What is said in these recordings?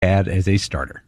had as a starter.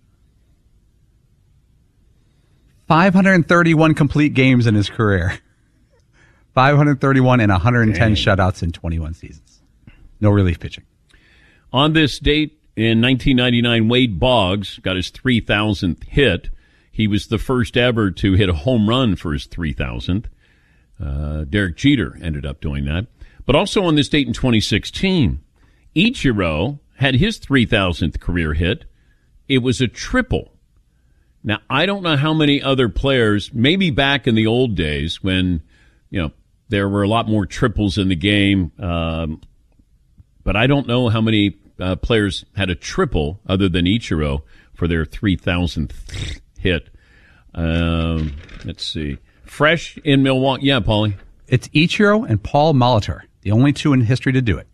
531 complete games in his career. 531 and 110 shutouts in 21 seasons. No relief pitching. On this date in 1999, Wade Boggs got his 3,000th hit. He was the first ever to hit a home run for his 3,000th. Derek Jeter ended up doing that. But also on this date in 2016, Ichiro had his 3,000th career hit. It was a triple. Now, I don't know how many other players, maybe back in the old days when, there were a lot more triples in the game, but I don't know how many players had a triple other than Ichiro for their 3,000th hit. Let's see. Fresh in Milwaukee. Yeah, Paulie. It's Ichiro and Paul Molitor, the only two in history to do it.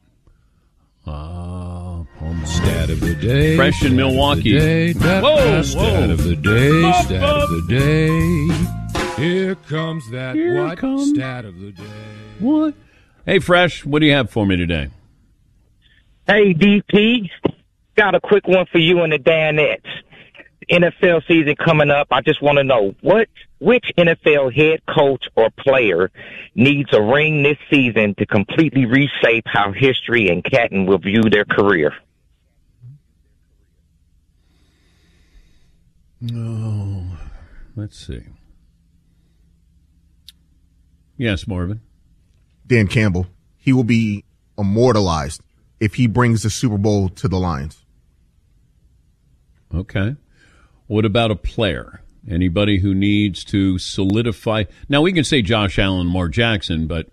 Stat of the day. Fresh in Milwaukee. Whoa. Stat of the day. Stat of the day. Here comes that stat of the day. What? Hey, Fresh, what do you have for me today? Hey, DP. Got a quick one for you and the Danettes. NFL season coming up. I just want to know which NFL head coach or player needs a ring this season to completely reshape how history and Canton will view their career. Oh, let's see. Yes, Marvin. Dan Campbell. He will be immortalized if he brings the Super Bowl to the Lions. Okay. What about a player? Anybody who needs to solidify? Now, we can say Josh Allen, Lamar Jackson, but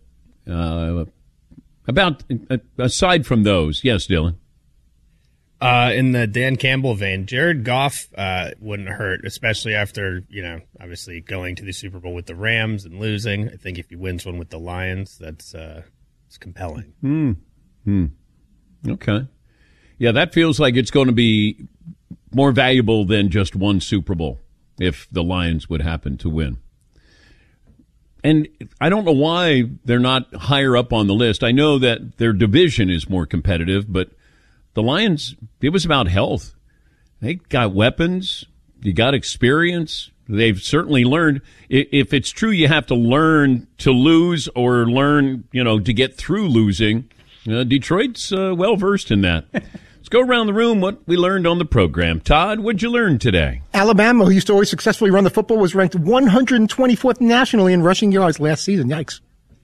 aside from those, yes, Dylan? In the Dan Campbell vein, Jared Goff wouldn't hurt, especially after, obviously going to the Super Bowl with the Rams and losing. I think if he wins one with the Lions, that's it's compelling. Okay. Yeah, that feels like it's going to be more valuable than just one Super Bowl if the Lions would happen to win. And I don't know why they're not higher up on the list. I know that their division is more competitive, but the Lions, it was about health. They got weapons. You got experience. They've certainly learned. If it's true you have to learn to lose or learn, to get through losing, Detroit's well-versed in that. Let's go around the room what we learned on the program. Todd, what'd you learn today? Alabama, who used to always successfully run the football, was ranked 124th nationally in rushing yards last season. Yikes.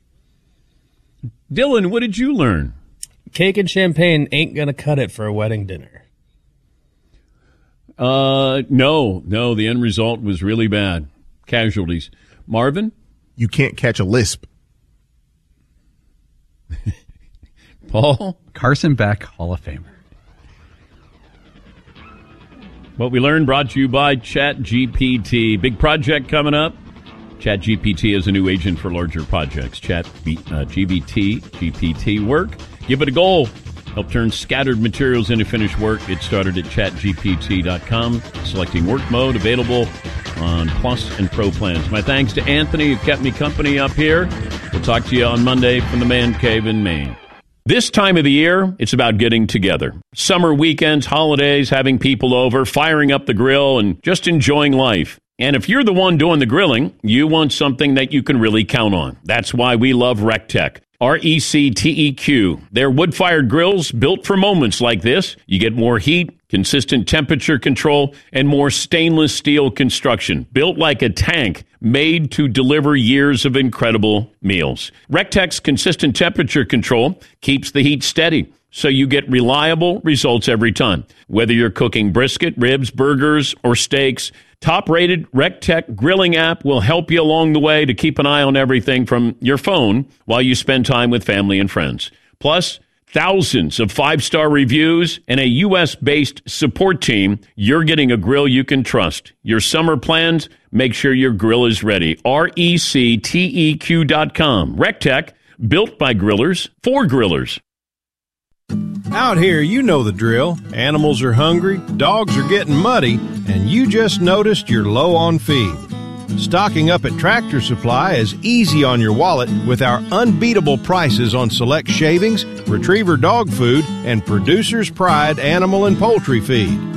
Dylan, what did you learn? Cake and champagne ain't going to cut it for a wedding dinner. No, the end result was really bad. Casualties. Marvin? You can't catch a lisp. Paul? Carson Beck, Hall of Famer. What we learned brought to you by ChatGPT. Big project coming up. ChatGPT is a new agent for larger projects. GPT work. Give it a goal. Help turn scattered materials into finished work. Get started at chatgpt.com. Selecting work mode, available on Plus and Pro plans. My thanks to Anthony, who kept me company up here. We'll talk to you on Monday from the Man Cave in Maine. This time of the year, it's about getting together. Summer weekends, holidays, having people over, firing up the grill, and just enjoying life. And if you're the one doing the grilling, you want something that you can really count on. That's why we love RecTech. RecTeq. They're wood-fired grills built for moments like this. You get more heat, consistent temperature control, and more stainless steel construction. Built like a tank, made to deliver years of incredible meals. RecTech's consistent temperature control keeps the heat steady, so you get reliable results every time. Whether you're cooking brisket, ribs, burgers, or steaks, top-rated RecTech grilling app will help you along the way to keep an eye on everything from your phone while you spend time with family and friends. Plus, thousands of 5-star reviews and a U.S.-based support team. You're getting a grill you can trust. Your summer plans, make sure your grill is ready. RecTeq.com. RecTech, built by grillers, for grillers. Out here, you know the drill. Animals are hungry, dogs are getting muddy, and you just noticed you're low on feed. Stocking up at Tractor Supply is easy on your wallet with our unbeatable prices on select shavings, retriever dog food, and Producer's Pride animal and poultry feed.